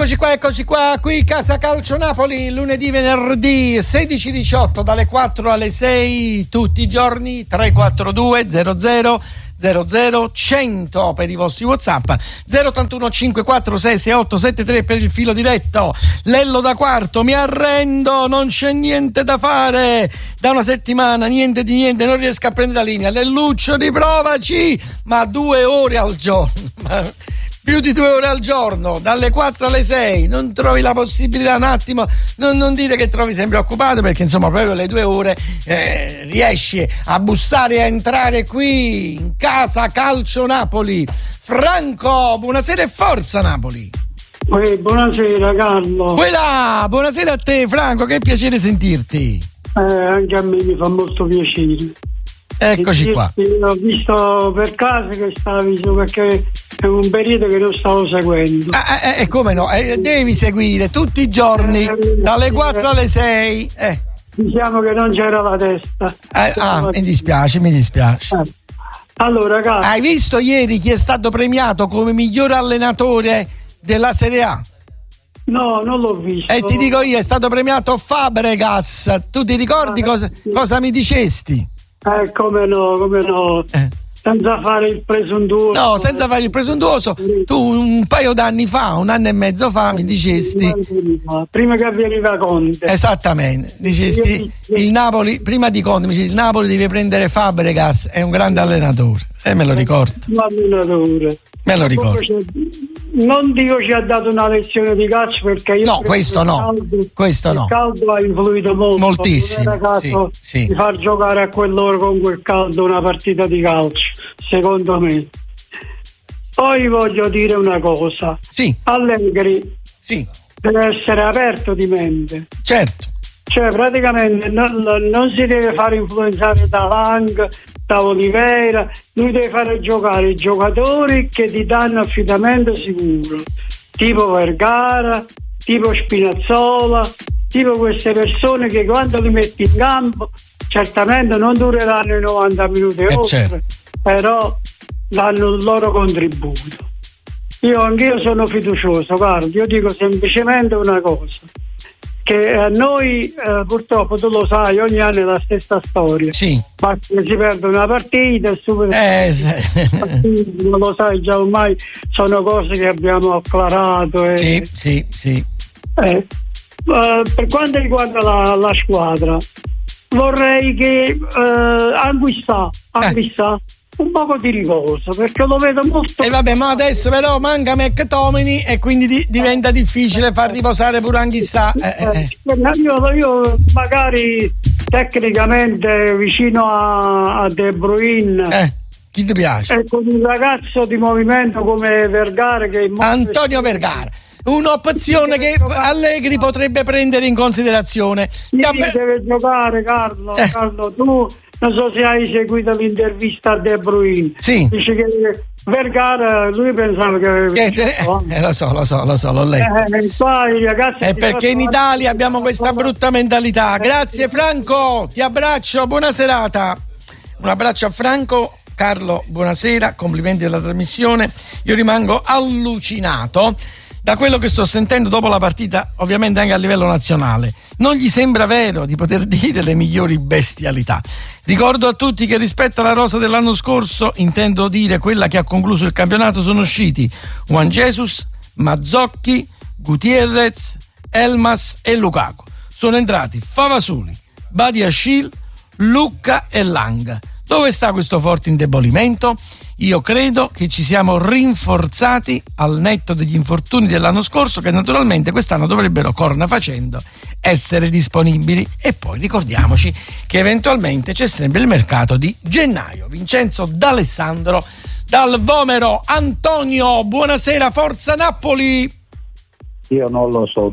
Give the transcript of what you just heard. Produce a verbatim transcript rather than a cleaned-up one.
Eccoci qua, eccoci qua, qui Casa Calcio Napoli, lunedì, venerdì sedici diciotto, dalle quattro alle sei, tutti i giorni, tre quattro due zero zero zero zero cento per i vostri WhatsApp, zero ottantuno cinque quattro sei sei otto sette tre per il filo diretto. Lello da Quarto, mi arrendo, non c'è niente da fare, da una settimana niente di niente, non riesco a prendere la linea. Lelluccio, riprovaci, ma due ore al giorno, più di due ore al giorno, dalle quattro alle sei, non trovi la possibilità un attimo, non, non dire che trovi sempre occupato, perché insomma proprio le due ore eh, riesci a bussare e a entrare qui in Casa Calcio Napoli. Franco, buonasera e forza Napoli. Eh, buonasera Carlo. Quella, buonasera a te Franco, che piacere sentirti. Eh, anche a me mi fa molto piacere. Eccoci qua. Ho visto per caso che stavi su, perché è un periodo che non stavo seguendo. Ah, eh, eh, come no? Eh, devi seguire tutti i giorni, dalle quattro alle sei. Eh. Diciamo che non c'era la testa. Eh, ah, mi dispiace, mi dispiace. Eh. Allora, ragazzi, hai visto ieri chi è stato premiato come miglior allenatore della Serie A? No, non l'ho visto. E ti dico io, è stato premiato Fabregas. Tu ti ricordi ah, cosa, sì. cosa mi dicesti? Eh, come no, come no. Eh. Senza fare il presuntuoso. No, senza fare il presuntuoso. Tu un paio d'anni fa, un anno e mezzo fa, mi dicesti. Prima che avveniva Conte. Esattamente. Dicesti il Napoli, prima di Conte, mi dici il Napoli deve prendere Fabregas, è un grande allenatore. E eh, me lo ricordo. Un allenatore. Me lo ricordo. Non dico ci ha dato una lezione di calcio, perché io no, questo no, caldo, questo il no. Il caldo ha influito molto. Moltissimo. Non era caso sì, sì. di far giocare a quell'ora con quel caldo una partita di calcio, secondo me. Poi voglio dire una cosa. Sì. Allegri sì. deve essere aperto di mente. Certo. Cioè praticamente non, non si deve fare influenzare da Lang, da Oliveira, lui deve fare giocare i giocatori che ti danno affidamento sicuro, tipo Vergara, tipo Spinazzola, tipo queste persone che quando li metti in campo certamente non dureranno i novanta minuti e oltre, certo. Però danno il loro contributo. Io anch'io sono fiducioso, guarda, io dico semplicemente una cosa, che a noi eh, purtroppo, tu lo sai, ogni anno è la stessa storia. Sì. Ma si perde una partita e super eh, sì. non lo sai già, ormai sono cose che abbiamo acclarato. E... Sì, sì, sì. Eh. Uh, per quanto riguarda la, la squadra, vorrei che uh, Anguissa, Anguissa eh. un poco di riposo, perché lo vedo molto. E eh vabbè, ma adesso però manca McTominay e quindi di, diventa difficile far riposare pure Anguissa. Eh, eh. Io, io magari tecnicamente vicino a, a De Bruyne. Eh, chi ti piace? E con un ragazzo di movimento come Vergara, che è Antonio Vergara. Un'opzione che Allegri potrebbe prendere in considerazione. Sì, Cap- deve giocare Carlo, eh. Carlo, tu non so se hai seguito l'intervista a De Bruyne. Sì. Dice che Vergara, lui pensava che, che te, eh, lo so, lo so, lo so, l'ho letto. Eh, poi, ragazzi, è perché in Italia abbiamo questa brutta mentalità. Grazie Franco, ti abbraccio, buona serata. Un abbraccio a Franco. Carlo, buonasera, complimenti della trasmissione. Io rimango allucinato da quello che sto sentendo dopo la partita, ovviamente anche a livello nazionale. Non gli sembra vero di poter dire le migliori bestialità. Ricordo a tutti che rispetto alla rosa dell'anno scorso, intendo dire quella che ha concluso il campionato, sono usciti Juan Jesus, Mazzocchi, Gutierrez, Elmas e Lukaku. Sono entrati Favasuli, Badiashile, Lucca e Lang. Dove sta questo forte indebolimento? Io credo che ci siamo rinforzati al netto degli infortuni dell'anno scorso, che naturalmente quest'anno dovrebbero, corna facendo, essere disponibili. E poi ricordiamoci che eventualmente c'è sempre il mercato di gennaio. Vincenzo D'Alessandro dal Vomero. Antonio, buonasera, forza Napoli. Io non lo so,